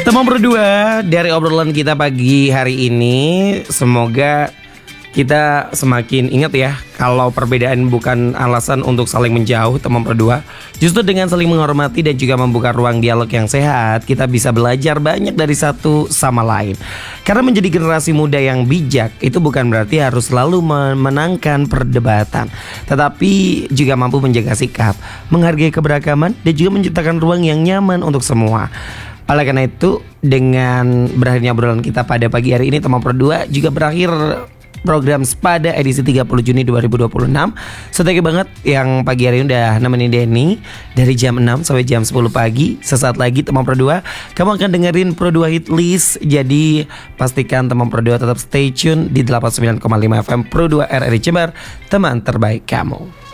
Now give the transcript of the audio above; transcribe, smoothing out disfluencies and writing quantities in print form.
Teman berdua, dari obrolan kita pagi hari ini, semoga kita semakin ingat ya, kalau perbedaan bukan alasan untuk saling menjauh teman berdua. Justru dengan saling menghormati dan juga membuka ruang dialog yang sehat, kita bisa belajar banyak dari satu sama lain. Karena menjadi generasi muda yang bijak, itu bukan berarti harus selalu memenangkan perdebatan, tetapi juga mampu menjaga sikap, menghargai keberagaman, dan juga menciptakan ruang yang nyaman untuk semua. Oleh karena itu, dengan berakhirnya obrolan kita pada pagi hari ini, teman berdua juga berakhir program Sepada edisi 30 Juni 2026. So thank you banget yang pagi hari ini udah nemenin Denny dari jam 6 sampai jam 10 pagi. Sesaat lagi teman berdua, kamu akan dengerin Pro 2 Hit List. Jadi pastikan teman berdua tetap stay tune di 89,5 FM Pro 2 RRI Jember, teman terbaik kamu.